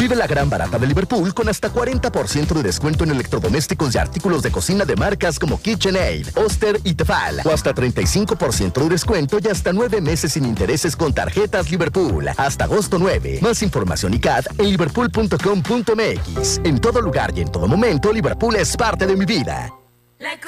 Vive la gran barata de Liverpool con hasta 40% de descuento en electrodomésticos y artículos de cocina de marcas como KitchenAid, Oster y Tefal. O hasta 35% de descuento y hasta 9 meses sin intereses con tarjetas Liverpool. Hasta agosto 9. Más información y CAT en liverpool.com.mx. En todo lugar y en todo momento, Liverpool es parte de mi vida.